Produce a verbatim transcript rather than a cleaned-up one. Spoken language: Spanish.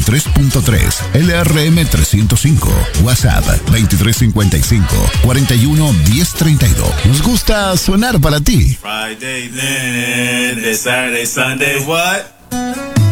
tres punto tres, L R M trescientos cinco, WhatsApp veintitrés cincuenta y cinco, cuarenta y uno, diez treinta y dos. Nos gusta sonar para ti. Friday, then, Saturday, Sunday, what?